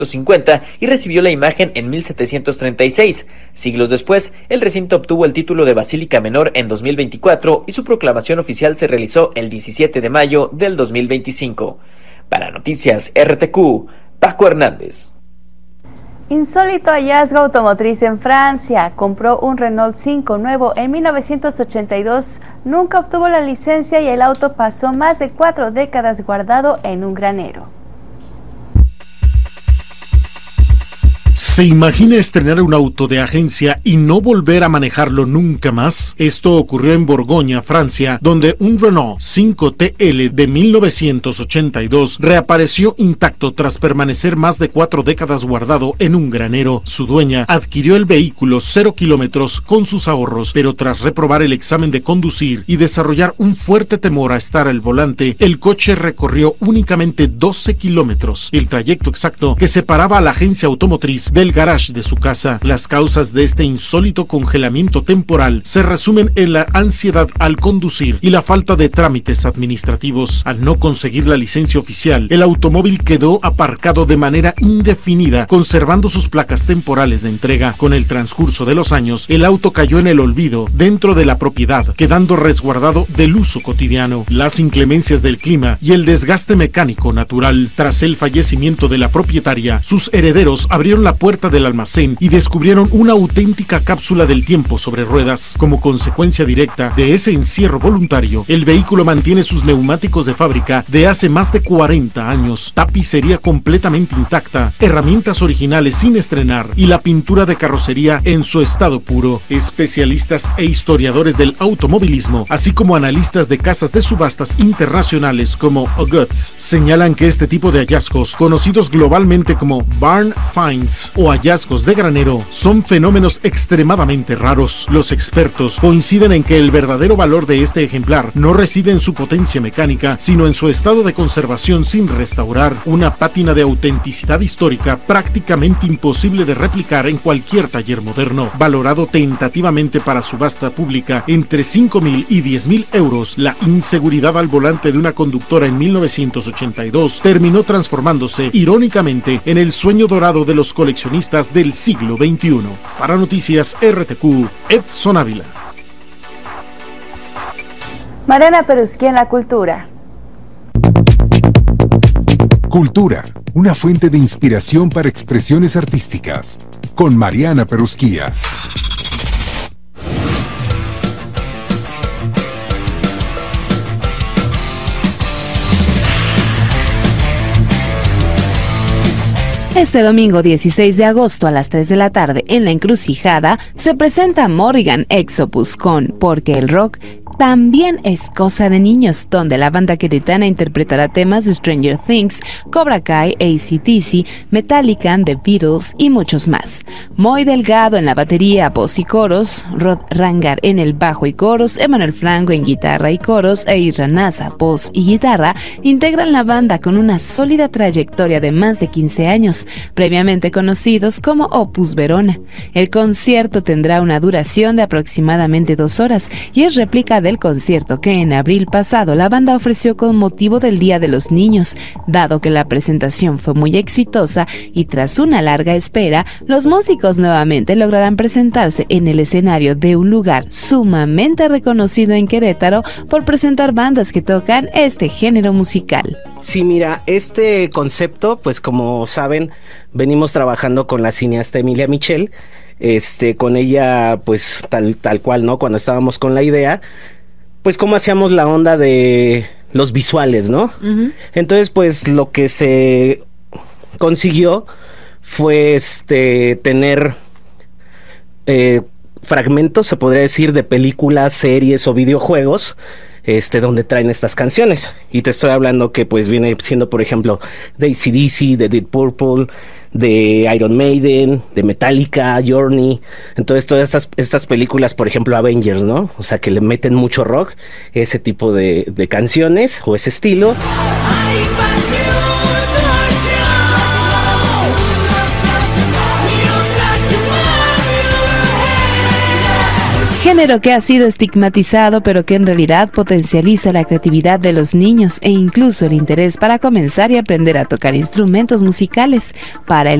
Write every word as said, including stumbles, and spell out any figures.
cincuenta y recibió la imagen en mil setecientos treinta y seis. Siglos después, el recinto obtuvo el título de Basílica Menor en dos mil veinticuatro y su proclamación oficial se realizó el diecisiete de mayo del dos mil veinticinco. Para Noticias R T Q, Paco Hernández. Insólito hallazgo automotriz en Francia. Compró un Renault cinco nuevo en mil novecientos ochenta y dos, nunca obtuvo la licencia y el auto pasó más de cuatro décadas guardado en un granero. ¿Se imagina estrenar un auto de agencia y no volver a manejarlo nunca más? Esto ocurrió en Borgoña, Francia, donde un Renault cinco T L de mil novecientos ochenta y dos reapareció intacto tras permanecer más de cuatro décadas guardado en un granero. Su dueña adquirió el vehículo cero kilómetros con sus ahorros, pero tras reprobar el examen de conducir y desarrollar un fuerte temor a estar al volante, el coche recorrió únicamente doce kilómetros, el trayecto exacto que separaba a la agencia automotriz del garage de su casa. Las causas de este insólito congelamiento temporal se resumen en la ansiedad al conducir y la falta de trámites administrativos. Al no conseguir la licencia oficial, el automóvil quedó aparcado de manera indefinida, conservando sus placas temporales de entrega. Con el transcurso de los años, el auto cayó en el olvido dentro de la propiedad, quedando resguardado del uso cotidiano, las inclemencias del clima y el desgaste mecánico natural. Tras el fallecimiento de la propietaria, sus herederos abrieron la puerta del almacén y descubrieron una auténtica cápsula del tiempo sobre ruedas. Como consecuencia directa de ese encierro voluntario, el vehículo mantiene sus neumáticos de fábrica de hace más de cuarenta años, tapicería completamente intacta, herramientas originales sin estrenar y la pintura de carrocería en su estado puro. Especialistas e historiadores del automovilismo, así como analistas de casas de subastas internacionales como Ogutz, señalan que este tipo de hallazgos, conocidos globalmente como barn finds o hallazgos de granero, son fenómenos extremadamente raros. Los expertos coinciden en que el verdadero valor de este ejemplar no reside en su potencia mecánica, sino en su estado de conservación sin restaurar, una pátina de autenticidad histórica prácticamente imposible de replicar en cualquier taller moderno. Valorado tentativamente para subasta pública entre cinco mil y diez mil euros, la inseguridad al volante de una conductora en mil novecientos ochenta y dos terminó transformándose irónicamente en el sueño dorado de los coleccionistas del siglo veintiuno. Para Noticias R T Q, Edson Ávila. Mariana Perusquía en la cultura. Cultura, una fuente de inspiración para expresiones artísticas. Con Mariana Perusquía. Este domingo dieciséis de agosto a las tres de la tarde en La Encrucijada se presenta Morrigan X Opus con Porque el rock también es cosa de niños, donde la banda queretana interpretará temas de Stranger Things, Cobra Kai, A C D C, Metallica, The Beatles y muchos más. Moy Delgado en la batería, voz y coros, Rod Rangar en el bajo y coros, Emanuel Franco en guitarra y coros e Isra Naza, voz y guitarra, integran la banda con una sólida trayectoria de más de quince años, previamente conocidos como Opus Verona. El concierto tendrá una duración de aproximadamente dos horas y es réplica del concierto que en abril pasado la banda ofreció con motivo del Día de los Niños. Dado que la presentación fue muy exitosa y tras una larga espera, los músicos nuevamente lograrán presentarse en el escenario de un lugar sumamente reconocido en Querétaro por presentar bandas que tocan este género musical. Sí, mira, este concepto, pues como saben, venimos trabajando con la cineasta Emilia Michel. Este, con ella, pues tal, tal cual, ¿no? Cuando estábamos con la idea, pues cómo hacíamos la onda de los visuales, ¿no? Uh-huh. Entonces, pues lo que se consiguió fue este tener eh, fragmentos, se podría decir, de películas, series o videojuegos, este, donde traen estas canciones. Y te estoy hablando que pues viene siendo, por ejemplo, de A C D C, de Deep Purple, de Iron Maiden, de Metallica, Journey. Entonces todas estas, estas películas, por ejemplo Avengers, ¿no? O sea, que le meten mucho rock, ese tipo de, de canciones o ese estilo. Género que ha sido estigmatizado, pero que en realidad potencializa la creatividad de los niños e incluso el interés para comenzar y aprender a tocar instrumentos musicales. Para el